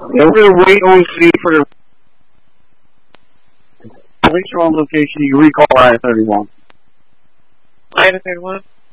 Yeah, we're going to wait on see for the police are on location. You can recall I-31. I-31?